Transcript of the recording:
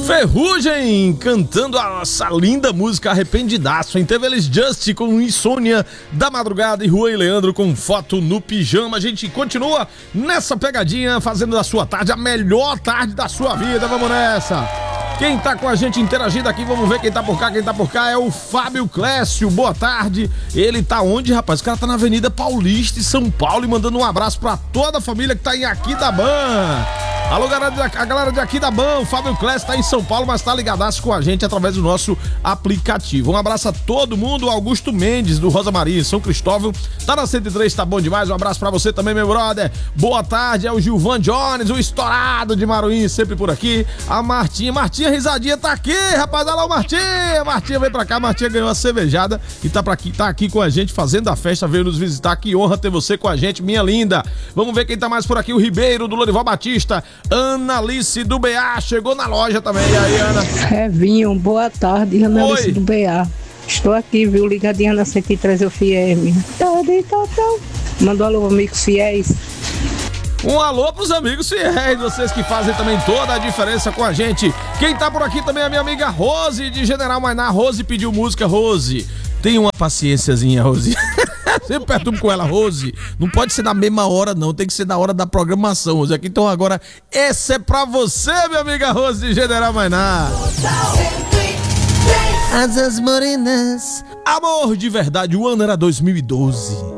Ferrugem cantando essa linda música Arrependidaço. Em teve eles Just com Insônia da Madrugada e Juan e Leandro com Foto no Pijama. A gente continua nessa pegadinha, fazendo da sua tarde a melhor tarde da sua vida. Vamos nessa. Quem tá com a gente interagindo aqui, vamos ver quem tá por cá, é o Fábio Clécio. Boa tarde. Ele tá onde, rapaz? O cara tá na Avenida Paulista, em São Paulo, e mandando um abraço pra toda a família que tá em Aquidabã. Alô, a galera de Aquidabã, o Fábio Clécio tá em São Paulo, mas tá ligadaço com a gente através do nosso aplicativo. Um abraço a todo mundo. O Augusto Mendes, do Rosa Maria, em São Cristóvão, tá na 103, tá bom demais. Um abraço pra você também, meu brother. Boa tarde, é o Gilvan Jones, o estourado de Maruim, sempre por aqui. A Martinha Risadinha tá aqui, rapaz. Olha lá o Martinha. Martinha veio pra cá, Martinha ganhou uma cervejada e tá aqui com a gente fazendo a festa, veio nos visitar. Que honra ter você com a gente, minha linda. Vamos ver quem tá mais por aqui, o Ribeiro, do Lorival Batista. Ana Alice do BA chegou na loja também. E aí, Ana? Vinho, boa tarde, Ana Alice do BA. Estou aqui, viu, ligadinha na 103 FM. Mandou alô, amigos fiéis. Um alô pros amigos fiéis, vocês que fazem também toda a diferença com a gente. Quem tá por aqui também é a minha amiga Rose, de General Mainá. Rose pediu música. Rose, tem uma paciênciazinha, Rose. Sempre perturbo com ela, Rose. Não pode ser na mesma hora, não. Tem que ser na hora da programação, Rose. Aqui, então agora, essa é pra você, minha amiga Rose, de General Mainá. Asas morenas. Amor de verdade, o ano era 2012.